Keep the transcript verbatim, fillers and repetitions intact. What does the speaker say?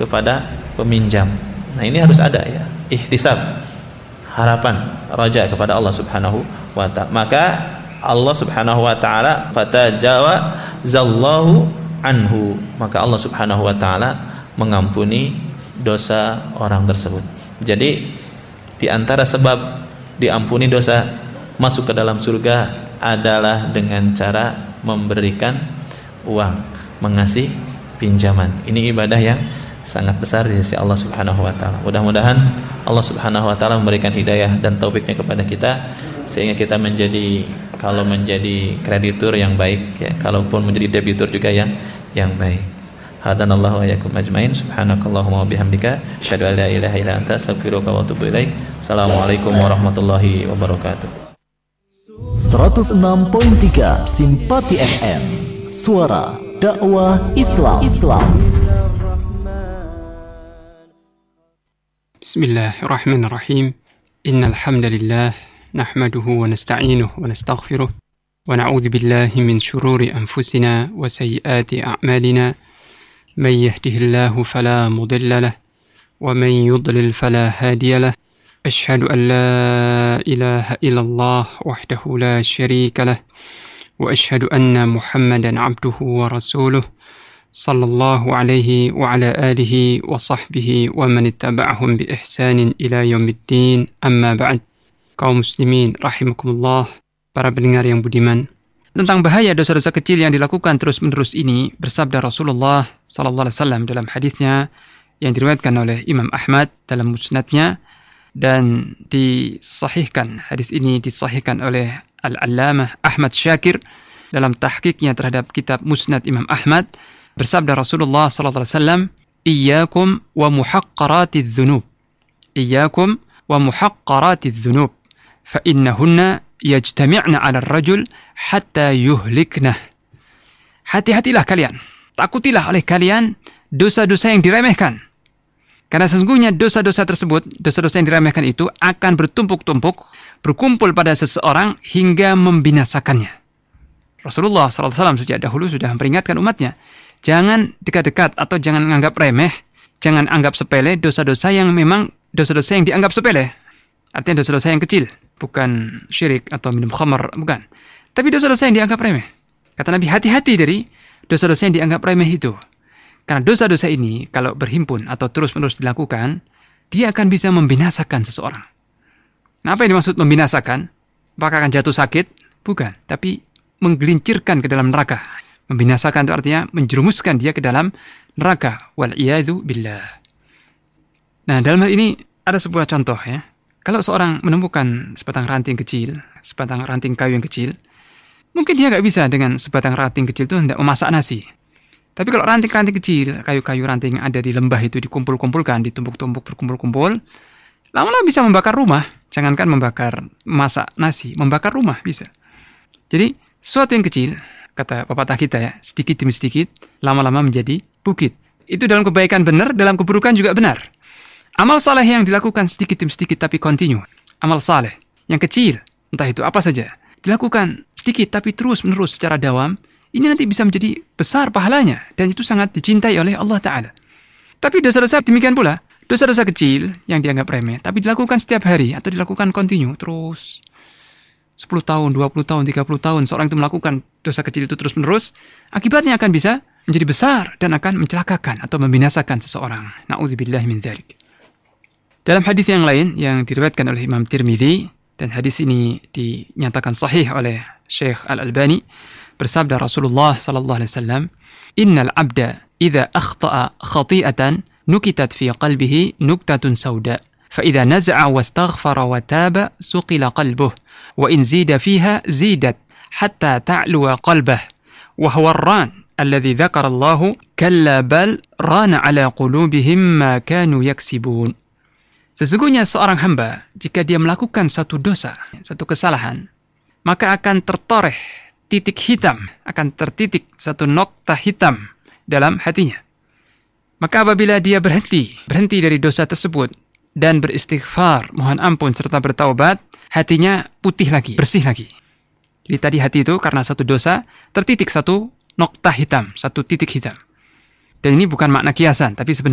kepada peminjam. Nah, ini harus ada ya, ihtisab, harapan, raja kepada Allah Subhanahu wa ta'ala. Maka Allah Subhanahu wa ta'ala fatajawazallahu anhu, maka Allah Subhanahu wa ta'ala mengampuni dosa orang tersebut. Jadi di antara sebab diampuni dosa masuk ke dalam surga adalah dengan cara memberikan uang, mengasih pinjaman. Ini ibadah yang sangat besar di sisi Allah Subhanahu wa ta'ala. Mudah-mudahan Allah Subhanahu wa ta'ala memberikan hidayah dan taufiknya kepada kita, sehingga kita menjadi, kalau menjadi kreditur yang baik ya, kalaupun menjadi debitur juga yang yang baik. Hadanallahu wa iyyakum ajmain. Subhanakallahumma wa bihamdika asyhadu an la ilaha illa anta astaghfiruka wa atubu ilaik. Assalamualaikum warahmatullahi wabarakatuh. seratus enam koma tiga Simpati F M, suara dakwah Islam. Islam. Bismillahirrahmanirrahim. Innal hamdalillah nahmaduhu wa nasta'inuhu wa nastaghfiruh wa na'udzu billahi min shururi anfusina wa sayyiati a'malina. Man yahdihillahu fala mudilla lahu wa man yudlil fala hadiya lahu. Ashhadu an la ilaha illallah wahdahu la syarika lah wa ashhadu anna Muhammadan abduhu wa rasuluh sallallahu alaihi wa ala alihi wa sahbihi wa man ittaba'ahum bi ihsanin ila yaumiddin. Amma ba'd. Kaum muslimin rahimakumullah, para pendengar yang budiman, tentang bahaya dosa-dosa kecil yang dilakukan terus-menerus ini bersabda Rasulullah sallallahu alaihi wasallam dalam hadisnya yang diriwayatkan oleh Imam Ahmad dalam musnadnya, dan disahihkan, hadis ini disahihkan oleh Al-Allamah Ahmad Syakir dalam tahqiqnya terhadap kitab Musnad Imam Ahmad. Bersabda Rasulullah sallallahu alaihi wasallam, "Iyyakum wa muhaqqaratidz dzunub. Iyyakum wa muhaqqaratidz dzunub, fa innahunna yajtami'na 'ala ar-rajul hatta yuhliknah." Hati-hatilah kalian, takutilah oleh kalian dosa-dosa yang diremehkan. Karena sesungguhnya dosa-dosa tersebut, dosa-dosa yang diremehkan itu akan bertumpuk-tumpuk, berkumpul pada seseorang hingga membinasakannya. Rasulullah sallallahu alaihi wasallam sejak dahulu sudah memperingatkan umatnya, jangan dekat-dekat atau jangan menganggap remeh, jangan anggap sepele dosa-dosa yang memang dosa-dosa yang dianggap sepele. Artinya dosa-dosa yang kecil, bukan syirik atau minum khamar, bukan. Tapi dosa-dosa yang dianggap remeh. Kata Nabi, hati-hati dari dosa-dosa yang dianggap remeh itu. Karena dosa-dosa ini kalau berhimpun atau terus-menerus dilakukan, dia akan bisa membinasakan seseorang. Nah, apa yang dimaksud membinasakan? Apakah akan jatuh sakit? Bukan, tapi menggelincirkan ke dalam neraka. Membinasakan itu artinya menjerumuskan dia ke dalam neraka. Wal'iyadzu billah. Nah, dalam hal ini ada sebuah contoh ya. Kalau seorang menemukan sebatang ranting kecil, sebatang ranting kayu yang kecil, mungkin dia nggak bisa dengan sebatang ranting kecil itu hendak memasak nasi. Tapi kalau ranting-ranting kecil, kayu-kayu ranting yang ada di lembah itu dikumpul-kumpulkan, ditumpuk-tumpuk, berkumpul-kumpul, lama-lama bisa membakar rumah. Jangankan membakar masak nasi, membakar rumah bisa. Jadi, sesuatu yang kecil, kata pepatah kita ya, sedikit demi sedikit, lama-lama menjadi bukit. Itu dalam kebaikan benar, dalam keburukan juga benar. Amal saleh yang dilakukan sedikit demi sedikit tapi kontinu. Amal saleh yang kecil, entah itu apa saja, dilakukan sedikit tapi terus-menerus secara dawam, ini nanti bisa menjadi besar pahalanya, dan itu sangat dicintai oleh Allah Ta'ala. Tapi dosa-dosa demikian pula, dosa-dosa kecil yang dianggap remeh, tapi dilakukan setiap hari atau dilakukan kontinu terus sepuluh tahun, dua puluh tahun, tiga puluh tahun, seorang itu melakukan dosa kecil itu terus-menerus, akibatnya akan bisa menjadi besar dan akan mencelakakan atau membinasakan seseorang. Na'udzubillahi min dzalik. Dalam hadis yang lain yang diriwayatkan oleh Imam Tirmidzi, dan hadis ini dinyatakan sahih oleh Syekh Al-Albani, bersabda Rasulullah sallallahu alaihi wasallam, "Innal 'abda idza akhta'a khati'atan nukitat fi qalbihi nuktatun sauda, fa idza naza'a wastaghfara wa taba suqila qalbuhu, wa in zida fiha zidat hatta ta'luwa qalbah, wa huwa ar-ran alladhi dzakara Allah kalla bal rana 'ala qulubihim ma kanu yaksibun." Sesungguhnya seorang hamba jika dia melakukan satu dosa, satu kesalahan, maka akan tertoreh titik hitam, akan tertitik satu nokta hitam dalam hatinya. Maka apabila dia berhenti, berhenti dari dosa tersebut dan beristighfar, mohon ampun serta bertaubat, hatinya putih lagi, bersih lagi. Jadi tadi hati itu karena satu dosa tertitik satu nokta hitam, satu titik hitam. Dan ini bukan makna kiasan, tapi sebenarnya